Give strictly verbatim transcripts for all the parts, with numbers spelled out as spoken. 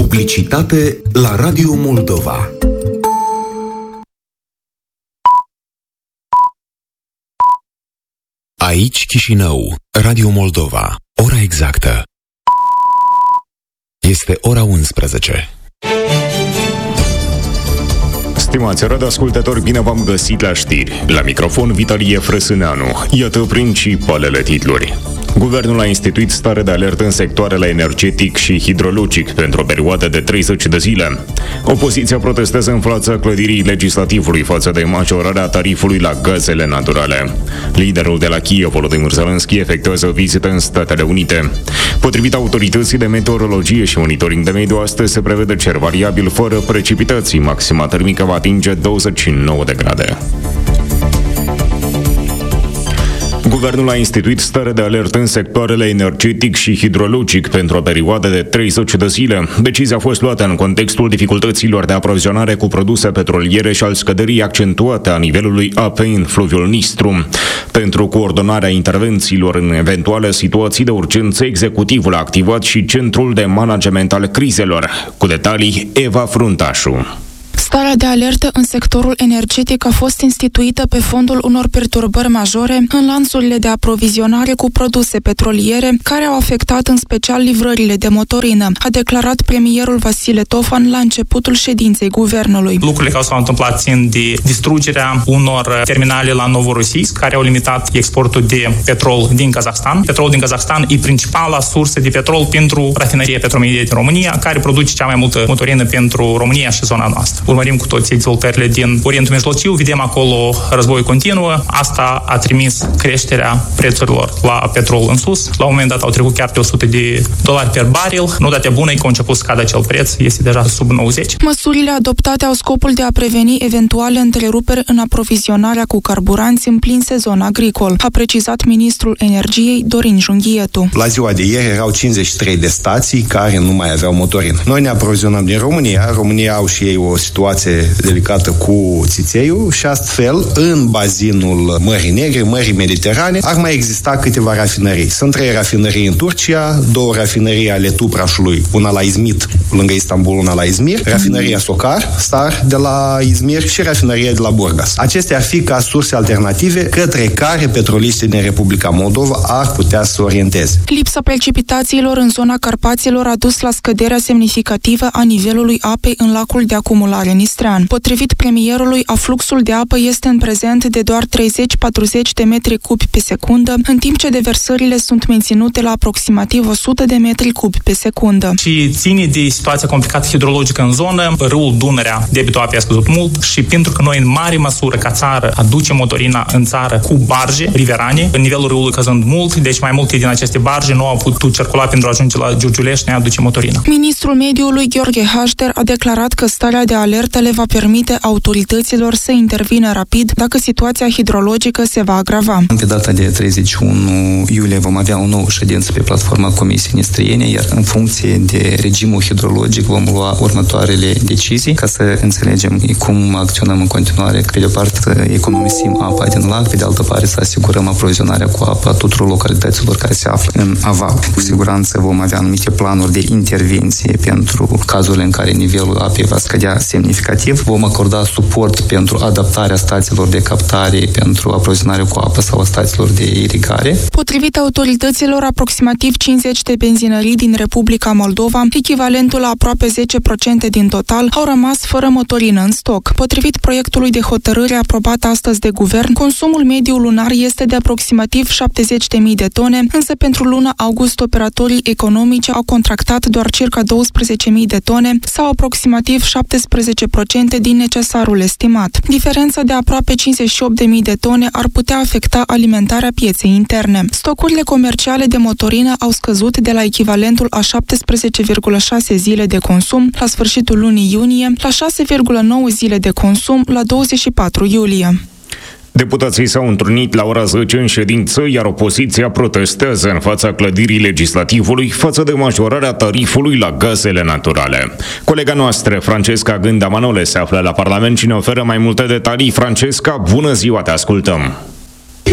Publicitate la Radio Moldova. Aici Chișinău, Radio Moldova. Ora exactă este ora unsprezece. Stimați radioascultători, bine v-am găsit la știri. La microfon Vitalie Frăsâneanu. Iată principalele titluri. Guvernul a instituit stare de alertă în sectoarele energetic și hidrologic pentru o perioadă de treizeci de zile. Opoziția protestează în fața clădirii legislativului față de majorarea tarifului la gazele naturale. Liderul de la Kiev, Volodymyr Zelensky, efectuează o vizită în Statele Unite. Potrivit autorității de meteorologie și monitoring de mediu, astăzi se prevede cer variabil fără precipitații. Maxima termică va atinge douăzeci și nouă de grade. Guvernul a instituit stare de alertă în sectoarele energetic și hidrologic pentru o perioadă de treizeci de zile. Decizia a fost luată în contextul dificultăților de aprovizionare cu produse petroliere și al scăderii accentuate a nivelului apei în fluviul Nistru. Pentru coordonarea intervențiilor în eventuale situații de urgență, executivul a activat și Centrul de Management al Crizelor. Cu detalii, Eva Fruntașu. Starea de alertă în sectorul energetic a fost instituită pe fondul unor perturbări majore în lanțurile de aprovizionare cu produse petroliere, care au afectat în special livrările de motorină, a declarat premierul Vasile Tofan la începutul ședinței guvernului. Lucrurile care s-au întâmplat țin de distrugerea unor terminale la Novorossiysk, care au limitat exportul de petrol din Kazakhstan. Petrolul din Kazakhstan e principala sursă de petrol pentru rafineria Petromedia din România, care produce cea mai multă motorină pentru România și zona noastră. Urmărim cu toții dezvoltările din Orientul Mijlociu, vedem acolo război continuă. Asta a trimis creșterea prețurilor la petrol în sus. La un moment dat au trecut chiar de o sută de dolari per baril. Notatea bună e că a început să scadă acel preț, este deja sub nouăzeci. Măsurile adoptate au scopul de a preveni eventuale întreruperi în aprovizionarea cu carburanți în plin sezon agricol, a precizat ministrul energiei Dorin Junghietu. La ziua de ieri erau cincizeci și trei de stații care nu mai aveau motorină. Noi ne aprovizionăm din România. România au și ei o situație delicată cu țițeiul și astfel, în bazinul Mării Negre, Mării Mediterane, ar mai exista câteva rafinării. Sunt trei rafinării în Turcia, două rafinării ale Tuprașului, una la Izmit, lângă Istanbul, una la Izmir, rafinăria Sokar, Star, de la Izmir și rafinăria de la Burgas. Acestea ar fi ca surse alternative către care petroliștii din Republica Moldova ar putea să orienteze. Lipsa precipitațiilor în zona Carpaților a dus la scăderea semnificativă a nivelului apei în lacul de acumulare Nistrean. Potrivit premierului, afluxul de apă este în prezent de doar treizeci-patruzeci de metri cubi pe secundă, în timp ce deversările sunt menținute la aproximativ o sută de metri cubi pe secundă. Și ține de situația complicată hidrologică în zonă, râul Dunărea, debitul apei a scăzut mult și pentru că noi în mare măsură ca țară aducem motorina în țară cu barge riverane, în nivelul râului căzând mult, deci mai multe din aceste barge nu au putut circula pentru a ajunge la Giurgiulești, ne aduce motorina. Ministrul Mediului Gheorghe Hașter a declarat că starea de alertă le va permite autorităților să intervină rapid dacă situația hidrologică se va agrava. Pe data de treizeci și unu iulie vom avea o nouă ședință pe platforma Comisiei Nistriene, iar în funcție de regimul hidrologic vom lua următoarele decizii ca să înțelegem cum acționăm în continuare. Pe de o parte economisim apa din lac, pe de altă parte să asigurăm aprovizionarea cu apă a tuturor localităților care se află în aval. Cu siguranță vom avea anumite planuri de intervenție pentru cazurile în care nivelul apei va scădea semnificativ. Vom acorda suport pentru adaptarea stațiilor de captare, pentru aprovizionare cu apă sau a stațiilor de irigare. Potrivit autorităților, aproximativ cincizeci de benzinării din Republica Moldova, echivalentul la aproape zece la sută din total, au rămas fără motorină în stoc. Potrivit proiectului de hotărâre aprobat astăzi de guvern, consumul mediu lunar este de aproximativ șaptezeci de mii de tone, însă pentru luna august operatorii economici au contractat doar circa douăsprezece mii de tone sau aproximativ șaptesprezece la sută din necesarul estimat. Diferența de aproape cincizeci și opt de mii de tone ar putea afecta alimentarea pieței interne. Stocurile comerciale de motorină au scăzut de la echivalentul a șaptesprezece virgulă șase zile de consum la sfârșitul lunii iunie la șase virgulă nouă zile de consum la douăzeci și patru iulie. Deputații s-au întrunit la ora zece în ședință, iar opoziția protestează în fața clădirii legislativului față de majorarea tarifului la gazele naturale. Colega noastră, Francesca Gânda Manole, se află la Parlament și ne oferă mai multe detalii. Francesca, bună ziua, te ascultăm!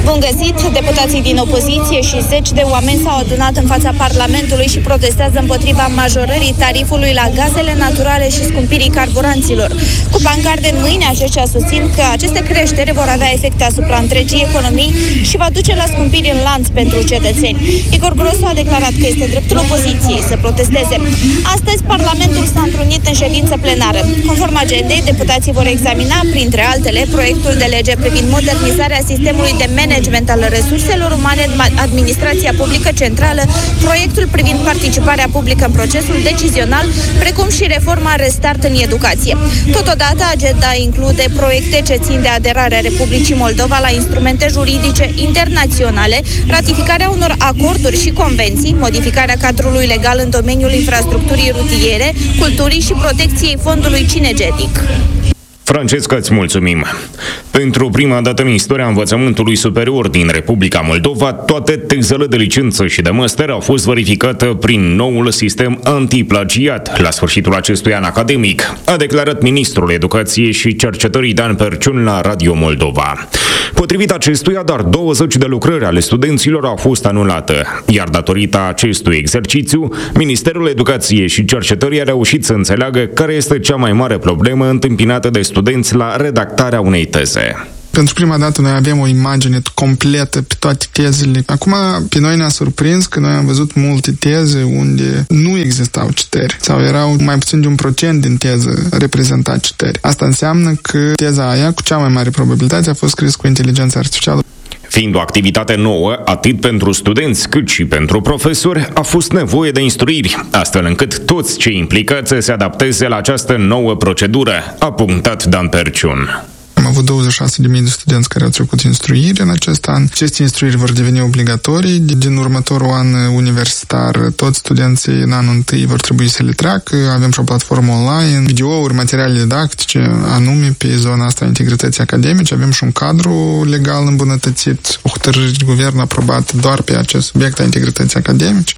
Bun găsit! Deputații din opoziție și zeci de oameni s-au adunat în fața Parlamentului și protestează împotriva majorării tarifului la gazele naturale și scumpirii carburanților. Cu pancarde în mâini, aceștia susțin că aceste creșteri vor avea efecte asupra întregii economii și va duce la scumpiri în lanț pentru cetățeni. Igor Grosu a declarat că este dreptul opoziției să protesteze. Astăzi, Parlamentul s-a întrunit în ședință plenară. Conform agendei, deputații vor examina, printre altele, proiectul de lege privind modernizarea sistemului de management al resurselor umane în administrația publică centrală, proiectul privind participarea publică în procesul decizional, precum și reforma Restart în educație. Totodată, agenda include proiecte ce țin de aderarea Republicii Moldova la instrumente juridice internaționale, ratificarea unor acorduri și convenții, modificarea cadrului legal în domeniul infrastructurii rutiere, culturii și protecției fondului cinegetic. Francesca, îți mulțumim! Pentru prima dată în istoria învățământului superior din Republica Moldova, toate tezele de licență și de master au fost verificate prin noul sistem antiplagiat la sfârșitul acestui an academic, a declarat ministrul Educației și Cercetării Dan Perciun la Radio Moldova. Potrivit acestuia, doar douăzeci de lucrări ale studenților au fost anulate, iar datorită acestui exercițiu, Ministerul Educației și Cercetării a reușit să înțeleagă care este cea mai mare problemă întâmpinată de studenți la redactarea unei teze. Pentru prima dată noi avem o imagine completă pe toate tezele. Acum, pe noi ne-a surprins că noi am văzut multe teze unde nu existau citări sau erau mai puțin de un procent din teză reprezenta citări. Asta înseamnă că teza aia, cu cea mai mare probabilitate, a fost scrisă cu inteligență artificială. Fiind o activitate nouă, atât pentru studenți cât și pentru profesori, a fost nevoie de instruiri, astfel încât toți cei implicați să se adapteze la această nouă procedură, a punctat Dan Perciun. Am avut douăzeci și șase de mii de studenți care au trecut instruiri în acest an. Aceste instruiri vor deveni obligatorii. Din următorul an universitar, toți studenții în anul întâi vor trebui să le treacă. Avem și o platformă online, videouri, materiale didactice, anume pe zona asta a integrității academice. Avem și un cadru legal îmbunătățit, o hotărâre de guvern aprobată doar pe acest subiect a integrității academice.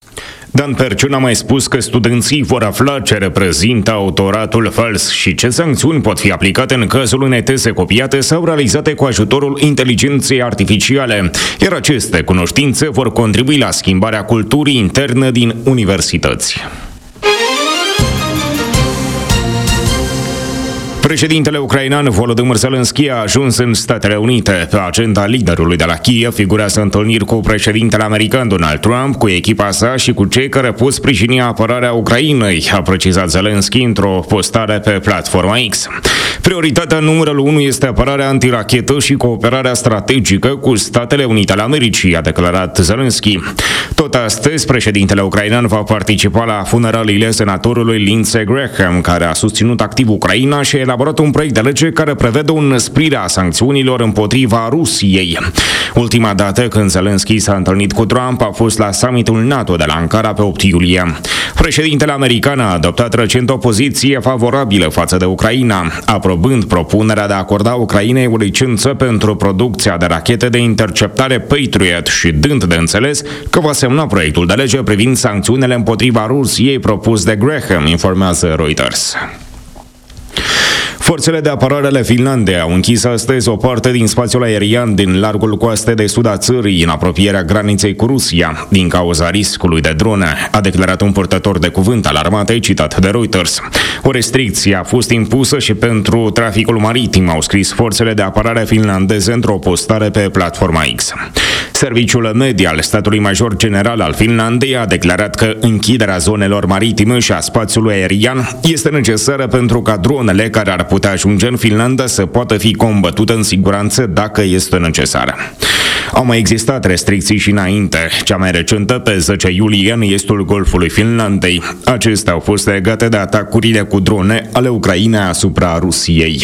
Dan Perciun a mai spus că studenții vor afla ce reprezintă autoratul fals și ce sancțiuni pot fi aplicate în cazul unei teze copiate sau realizate cu ajutorul inteligenței artificiale, iar aceste cunoștințe vor contribui la schimbarea culturii interne din universități. Președintele ucrainean Volodymyr Zelensky a ajuns în Statele Unite. Pe agenda liderului de la Kiev figurează întâlniri cu președintele american Donald Trump, cu echipa sa și cu cei care pot sprijini apărarea Ucrainei, a precizat Zelensky într-o postare pe platforma X. Prioritatea numărul unu este apărarea antirachetă și cooperarea strategică cu Statele Unite ale Americii, a declarat Zelensky. Tot astăzi, președintele ucrainean va participa la funeraliile senatorului Lindsey Graham, care a susținut activ Ucraina și a elaborat un proiect de lege care prevede o înăsprire a sancțiunilor împotriva Rusiei. Ultima dată când Zelensky s-a întâlnit cu Trump a fost la summitul NATO de la Ankara pe opt iulie. Președintele american a adoptat recent o poziție favorabilă față de Ucraina, aprobând propunerea de a acorda Ucrainei o licență pentru producția de rachete de interceptare Patriot și dând de înțeles că va semna proiectul de lege privind sancțiunile împotriva Rusiei propus de Graham, informează Reuters. Forțele de apărare ale Finlandei au închis astăzi o parte din spațiul aerian din largul coastei de sud a țării, în apropierea graniței cu Rusia, din cauza riscului de drone, a declarat un purtător de cuvânt al armatei citat de Reuters. O restricție a fost impusă și pentru traficul maritim, au scris forțele de apărare finlandeze într-o postare pe platforma X. Serviciul media al statului major general al Finlandei a declarat că închiderea zonelor maritime și a spațiului aerian este necesară pentru ca dronele care ar putea ajunge în Finlanda să poată fi combătute în siguranță dacă este necesară. Au mai existat restricții și înainte, cea mai recentă pe zece iulie în estul Golfului Finlandei. Acestea au fost legate de atacurile cu drone ale Ucrainei asupra Rusiei.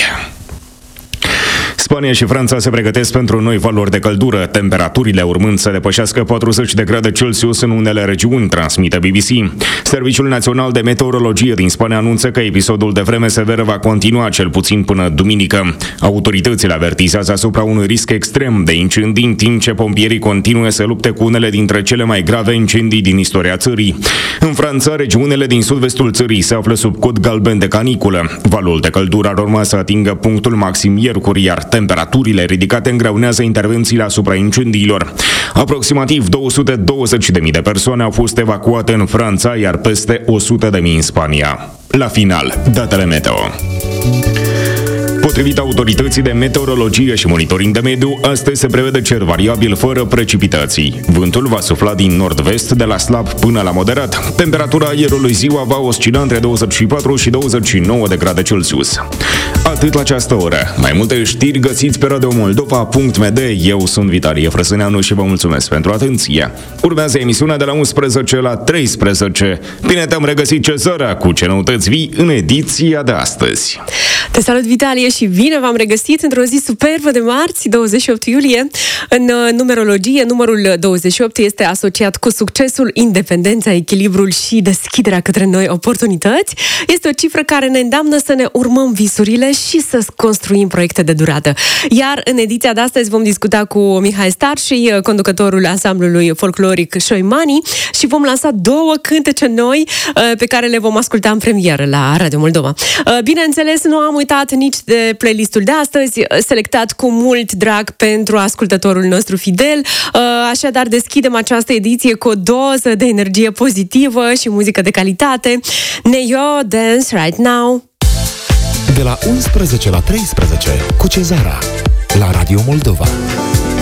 Spania și Franța se pregătesc pentru noi valori de căldură, temperaturile urmând să depășească patruzeci de grade Celsius în unele regiuni, transmite B B C. Serviciul Național de Meteorologie din Spania anunță că episodul de vreme severă va continua cel puțin până duminică. Autoritățile avertizează asupra unui risc extrem de incendii, în timp ce pompierii continuă să lupte cu unele dintre cele mai grave incendii din istoria țării. În Franța, regiunile din sud-vestul țării se află sub cod galben de caniculă. Valul de căldură ar urma să atingă punctul maxim miercuri, iar Temperaturile ridicate îngreunează intervențiile asupra incendiilor. Aproximativ două sute douăzeci de mii de persoane au fost evacuate în Franța, iar peste o sută de mii în Spania. La final, datele meteo. Potrivit autorității de meteorologie și monitoring de mediu, astăzi se prevede cer variabil fără precipitații. Vântul va sufla din nord-vest de la slab până la moderat. Temperatura aerului ziua va oscila între douăzeci și patru și douăzeci și nouă de grade Celsius. Atât la această oră. Mai multe știri găsiți pe radio moldova punct m d. Eu sunt Vitalie Frăsâneanu și vă mulțumesc pentru atenție. Urmează emisiunea de la unsprezece la treisprezece. Bine te-am regăsit, Cezara, cu ce noutăți vii în ediția de astăzi. Te salut, Vitalie, și bine v-am regăsit într-o zi superbă de marți, douăzeci și opt iulie. În uh, numerologie, numărul douăzeci și opt este asociat cu succesul, independența, echilibrul și deschiderea către noi oportunități. Este o cifră care ne îndeamnă să ne urmăm visurile și să construim proiecte de durată. Iar în ediția de astăzi vom discuta cu Mihai Starshi, conducătorul ansamblului folcloric Șoimani, și vom lansa două cântece noi uh, pe care le vom asculta în premieră la Radio Moldova. Uh, bineînțeles, nu am uitat nici de playlistul de astăzi, selectat cu mult drag pentru ascultătorul nostru fidel. Așadar, deschidem această ediție cu o doză de energie pozitivă și muzică de calitate. Neyo Dance Right Now. De la unsprezece la treisprezece cu Cezara la Radio Moldova.